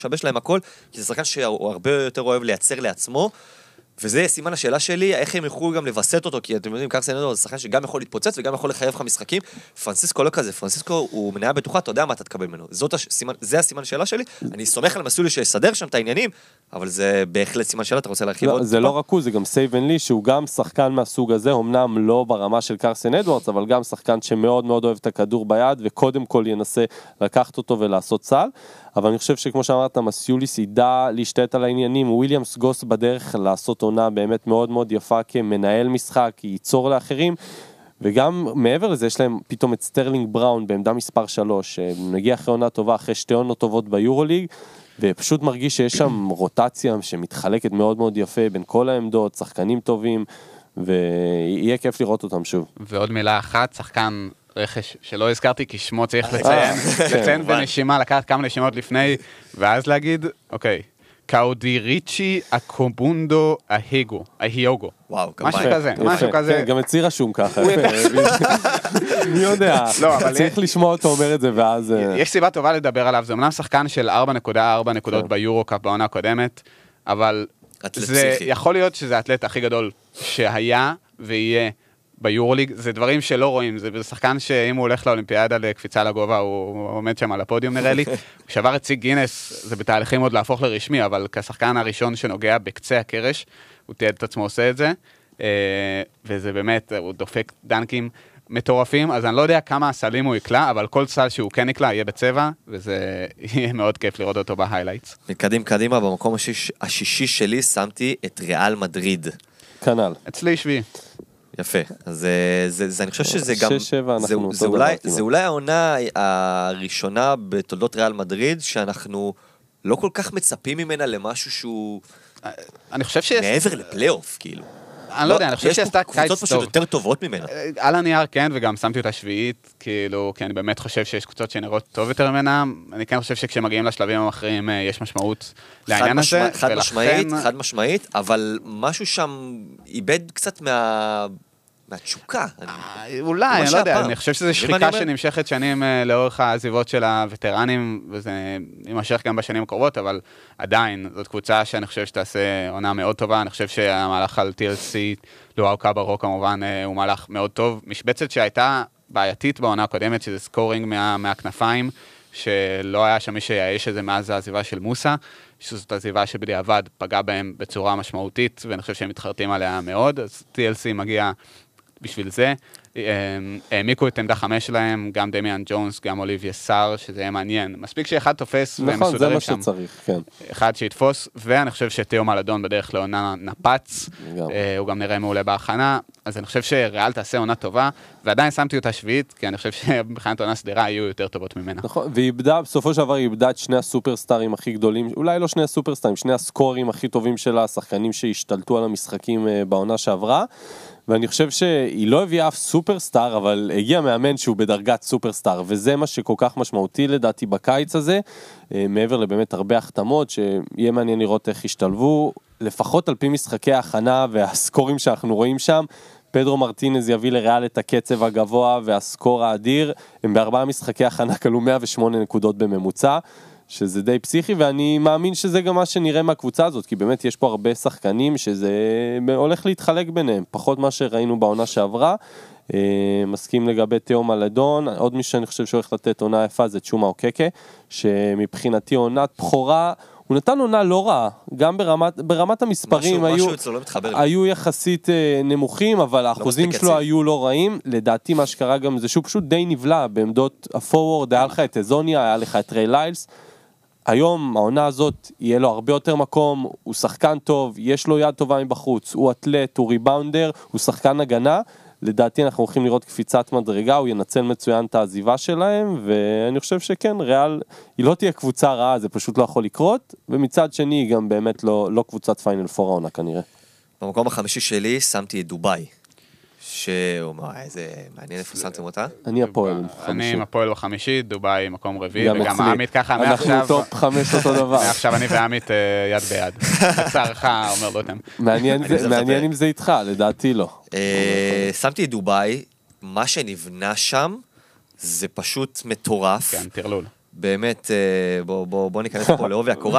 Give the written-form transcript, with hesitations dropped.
משבש להם הכל, כי זה שחקן שהוא הרבה יותר אוהב לייצר לעצמו, וזה סימן השאלה שלי, איך הם יכולו גם לבסט אותו, כי אתם יודעים, קרסן אדוארדס זה שחקן שגם יכול להתפוצץ וגם יכול לחייב לך משחקים. פרנסיסקו לא כזה, פרנסיסקו הוא מניה בטוחה, אתה יודע מה אתה תקבל ממנו. זה הסימן השאלה שלי, אני סומך על המסלול שיסדר שם את העניינים, אבל זה בהחלט סימן שאלה, אתה רוצה להרחיב עוד? זה לא רק הוא, זה גם סייבן לי, שהוא גם שחקן מהסוג הזה, אמנם לא ברמה של קרסן אדוארדס, אבל גם שחקן שמאוד מאוד אוהב את הכדור ביד, וקודם כל ינסה לקחת אותו ולעשות סל. אבל אני חושב שכמו שאמרת, מסיוליס ידע להשתת על העניינים, וויליאמס גוס בדרך לעשות עונה באמת מאוד מאוד יפה כמנהל משחק, ייצור לאחרים, וגם מעבר לזה יש להם פתאום את סטרלינג בראון בעמדה מספר 3, שמגיע אחרי עונה טובה, אחרי 2 עונות טובות ביורוליג, ופשוט מרגיש שיש שם רוטציה שמתחלקת מאוד מאוד יפה בין כל העמדות, שחקנים טובים, ויהיה כיף לראות אותם שוב. ועוד מילה אחת, שחקן רכש שלא הזכרתי, כי שמו צריך לציין בנשימה, לקחת כמה נשימות לפני, ואז להגיד, אוקיי, קאודיריצ'י אקובונדו ההיוגו. וואו, משהו כזה. גם אצלי רשום ככה. מי יודע, צריך לשמוע אותו אומר את זה, ואז... יש סיבה טובה לדבר עליו, זה אמנם שחקן של 4.4 נקודות ביורו-קאפ בעונה הקודמת, אבל זה יכול להיות שזה האתלט הכי גדול שהיה ויהיה ביורוליג, זה דברים שלא רואים, זה שחקן שאם הוא הולך לאולימפיאדה לקפיצה לגובה, הוא עומד שם על הפודיום נראה לי, הוא שבר את סיג גינס, זה בתהליכים עוד להפוך לרשמי, אבל כשחקן הראשון שנוגע בקצה הקרש, הוא תיעד את עצמו עושה את זה, וזה באמת, הוא דופק דנקים מטורפים, אז אני לא יודע כמה הסלים הוא יקלה, אבל כל סל שהוא כן יקלה יהיה בצבע, וזה יהיה מאוד כיף לראות אותו בהיילייטס. קדימה, במקום השישי שלי שמתי את ריאל מדריד. כנ"ל. אצלי שביעי. יפה, אז אני חושב שזה גם, זה אולי העונה הראשונה בתולדות ריאל מדריד, שאנחנו לא כל כך מצפים ממנה למשהו שהוא מעבר לפלייאוף, כאילו. אני לא יודע, אני חושב שעשתה קיץ טוב. יש פה קבוצות פשוט יותר טובות ממנה. על הנייר כן, וגם שמתי אותה שביעית, כאילו, כי אני באמת חושב שיש קבוצות שנראות טוב יותר ממנה, אני כן חושב שכשמגיעים לשלבים האחרים יש משמעות לעניין הזה. חד משמעית, אבל משהו שם איבד קצת מהתשוקה. אולי, אני לא יודע, אני חושב שזו שחיקה שנמשכת שנים לאורך העזיבות של הווטרנים, וזה יימשך גם בשנים הקרובות, אבל עדיין, זאת קבוצה שאני חושב שתעשה עונה מאוד טובה, אני חושב שהמהלך על TLC, לואו קאברו כמובן, הוא מהלך מאוד טוב. משבצת שהייתה בעייתית בעונה הקודמת, שזה סקורינג מהכנפיים, שלא היה שם מי שיעש את זה מאז העזיבה של מוסה, שזאת עזיבה שבדיעבד פגעה בהם בצורה משמעותית, ואני חושב שהם מתחרטים עליה מאוד, אז TLC מגיע בשביל זה. העמיקו את עמדה 5 שלהם, גם דמיאן ג'ונס, גם אוליביה סאר, שזה יהיה מעניין. מספיק שאחד תופס והם מסודרים שם. נכון, זה מה שצריך, כן. אחד שיתפוס, ואני חושב שתיאו מלדון בדרך לעונה נפץ, הוא גם נראה מעולה בהכנה, אז אני חושב שריאל תעשה עונה טובה, ועדיין שמתי אותה שביעית, כי אני חושב שבחינת עונה סדירה יהיו יותר טובות ממנה. נכון, ואיבדה, בסופו של דבר היא איבדה את שני הסופרסטארים הכי גדולים, אולי לא שני הסופרסטארים, שני הסקורים הכי טובים שלה, השחקנים שהשתלטו על המשחקים בעונה שעברה, ואני חושב שהיא לא הביאה אף סופרסטאר, אבל הגיע מאמן שהוא בדרגת סופרסטאר, וזה מה שכל כך משמעותי לדעתי בקיץ הזה, מעבר לבאמת הרבה החתמות, שיהיה מעניין לראות איך השתלבו, לפחות על פי משחקי ההכנה והסקורים שאנחנו רואים שם, פדרו מרטינז יביא לריאל את הקצב הגבוה והסקור האדיר, הם בארבעה משחקי הכנה כלו 108 נקודות בממוצע, שזה די פסיכי, ואני מאמין שזה גם מה שנראה מהקבוצה הזאת, כי באמת יש פה הרבה שחקנים שזה הולך להתחלק ביניהם, פחות מה שראינו בעונה שעברה, מסכים לגבי תיאו מלדון, עוד מי שאני חושב שהולך לתת עונה יפה זה צ'ומה אוקקה, שמבחינתי עונת בחורה, הוא נתן עונה לא רעה, גם ברמת המספרים היו יחסית נמוכים, אבל האחוזים שלו היו לא רעים, לדעתי מה שקרה גם זה שהוא פשוט די נבלע, בעמדות הפורוורד, היה לך את אזוניה, היה לך את ריי ליילס, היום העונה הזאת יהיה לו הרבה יותר מקום, הוא שחקן טוב, יש לו יד טובה מבחוץ, הוא אתלט, הוא ריבאונדר, הוא שחקן הגנה, לדעתי אנחנו הולכים לראות קפיצת מדרגה, הוא ינצל מצוין את העזיבה שלהם, ואני חושב שכן, ריאל, היא לא תהיה קבוצה רעה, זה פשוט לא יכול לקרות, ומצד שני היא גם באמת לא קבוצת פיינל פור העונה כנראה. במקום החמישי שלי שמתי את דובאי, איזה מעניין איפה שמתם אותה? אני הפועל. אני עם הפועל בחמישי, דובאי מקום רביעי, וגם עמית ככה מעכשיו. אנחנו טופ 5 אותו דבר. מעכשיו אני ועמית יד ביד. בצערך אומר לותם. מעניין אם זה איתך, לדעתי לא. שמתי את דובאי, מה שנבנה שם, זה פשוט מטורף. כן, תרלול. באמת, בוא ניכנס פה לעובי הקורה.